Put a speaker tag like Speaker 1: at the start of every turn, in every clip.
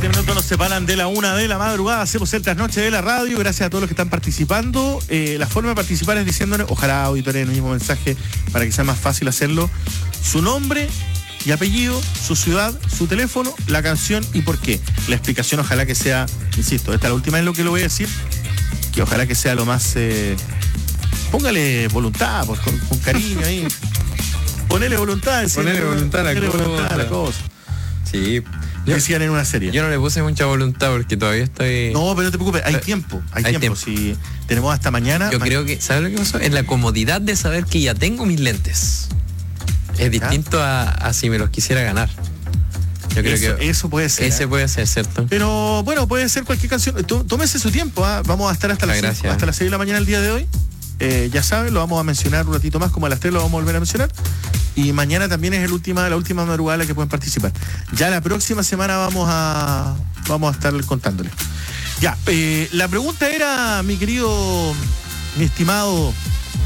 Speaker 1: Minutos nos separan de la 1 de la madrugada. Hacemos el trasnoche de la radio. Gracias a todos los que están participando. La forma de participar es diciéndonos, ojalá auditores en el mismo mensaje para que sea más fácil hacerlo, su nombre y apellido, su ciudad, su teléfono, la canción y por qué. La explicación ojalá que sea, insisto, esta es la última vez lo que lo voy a decir, que ojalá que sea lo más... póngale voluntad, pues, con cariño ahí. Ponele voluntad.
Speaker 2: Ponele voluntad a la cosa. Sí.
Speaker 1: Decían en una serie.
Speaker 2: Yo no le puse mucha voluntad porque todavía estoy...
Speaker 1: No, pero no te preocupes, hay tiempo. Si tenemos hasta mañana...
Speaker 2: Yo creo que, ¿sabes lo que pasó? En la comodidad de saber que ya tengo mis lentes. Es distinto a si me los quisiera ganar. Yo creo que
Speaker 1: eso puede ser.
Speaker 2: Ese puede ser, ¿cierto?
Speaker 1: Pero bueno, puede ser cualquier canción. Tómese su tiempo, ¿eh? Vamos a estar hasta las 6 de la mañana el día de hoy. Ya saben, lo vamos a mencionar un ratito más, como a las 3 lo vamos a volver a mencionar. Y mañana también es la última madrugada en la que pueden participar. Ya la próxima semana vamos a estar contándoles. Ya, la pregunta era, mi estimado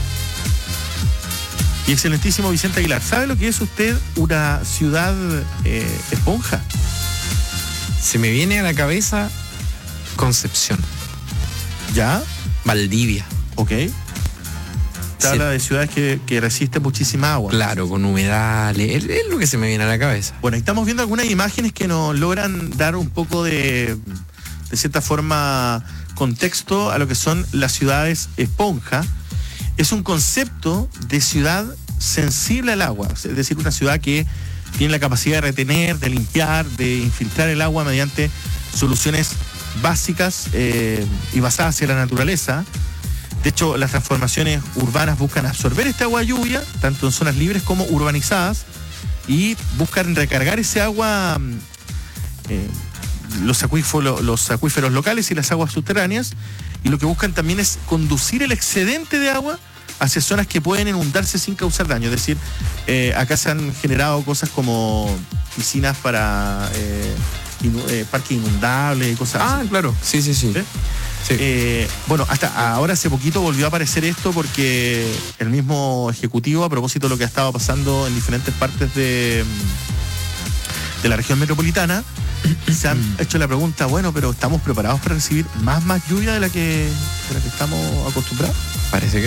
Speaker 1: y excelentísimo Vicente Aguilar, ¿sabe lo que es usted una ciudad esponja?
Speaker 2: Se me viene a la cabeza Concepción.
Speaker 1: ¿Ya?
Speaker 2: Valdivia.
Speaker 1: Ok. Se habla de ciudades que resisten muchísima agua.
Speaker 2: Claro, con humedales, es lo que se me viene a la cabeza.
Speaker 1: Bueno, estamos viendo algunas imágenes que nos logran dar un poco de cierta forma, contexto a lo que son las ciudades esponja. Es un concepto de ciudad sensible al agua, es decir, una ciudad que tiene la capacidad de retener, de limpiar, de infiltrar el agua mediante soluciones básicas y basadas en la naturaleza. De hecho, las transformaciones urbanas buscan absorber esta agua de lluvia, tanto en zonas libres como urbanizadas, y buscan recargar ese agua, los acuíferos locales y las aguas subterráneas, y lo que buscan también es conducir el excedente de agua hacia zonas que pueden inundarse sin causar daño. Es decir, acá se han generado cosas como piscinas para parques inundables y cosas así.
Speaker 2: Ah, claro, sí. ¿Sí? Sí.
Speaker 1: Bueno, hasta ahora hace poquito volvió a aparecer esto porque el mismo ejecutivo, a propósito de lo que ha estado pasando en diferentes partes de la región metropolitana, se han hecho la pregunta, bueno, pero ¿estamos preparados para recibir más lluvia de la que estamos acostumbrados?
Speaker 2: Parece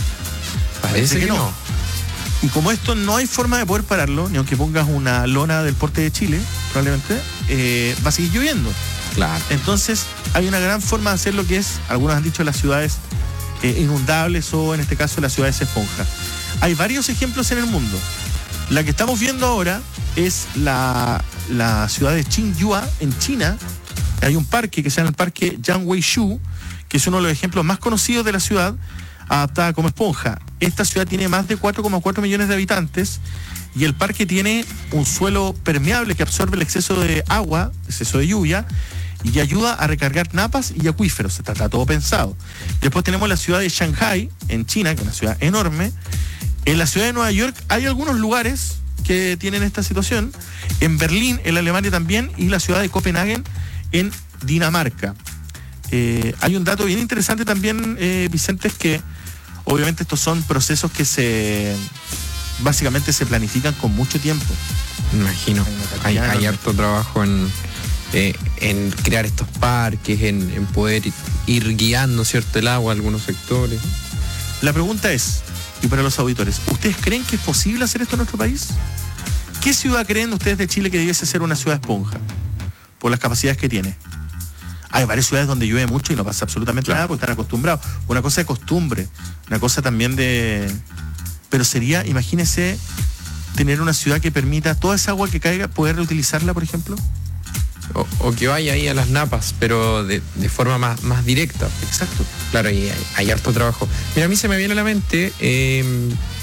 Speaker 2: que no.
Speaker 1: Y como esto no hay forma de poder pararlo, ni aunque pongas una lona del porte de Chile, probablemente, va a seguir lloviendo.
Speaker 2: Claro.
Speaker 1: Entonces, hay una gran forma de hacer lo que es, algunos han dicho, las ciudades inundables o en este caso las ciudades esponja. Hay varios ejemplos en el mundo. La que estamos viendo ahora es la ciudad de Qingyua, en China. Hay un parque que se llama el Parque Jiangweishu, que es uno de los ejemplos más conocidos de la ciudad adaptada como esponja. Esta ciudad tiene más de 4,4 millones de habitantes y el parque tiene un suelo permeable que absorbe el exceso de agua, exceso de lluvia, y ayuda a recargar napas y acuíferos. Está todo pensado. Después tenemos la ciudad de Shanghai, en China, que es una ciudad enorme. En la ciudad de Nueva York hay algunos lugares que tienen esta situación. En Berlín, en Alemania también, y la ciudad de Copenhague, en Dinamarca. Hay un dato bien interesante también, Vicente, es que obviamente estos son procesos que básicamente se planifican con mucho tiempo.
Speaker 2: Me imagino. Hay harto trabajo en crear estos parques, en poder ir guiando, ¿cierto?, el agua a algunos sectores.
Speaker 1: La pregunta es, y para los auditores, ¿ustedes creen que es posible hacer esto en nuestro país? ¿Qué ciudad creen ustedes de Chile que debiese ser una ciudad esponja? Por las capacidades que tiene. Hay varias ciudades donde llueve mucho y no pasa absolutamente nada porque están acostumbrados. Una cosa de costumbre, una cosa también de... Pero sería, imagínese, tener una ciudad que permita toda esa agua que caiga, poder reutilizarla, por ejemplo.
Speaker 2: O que vaya ahí a las napas, pero de forma más directa.
Speaker 1: Exacto.
Speaker 2: Claro, y hay harto trabajo. Mira, a mí se me viene a la mente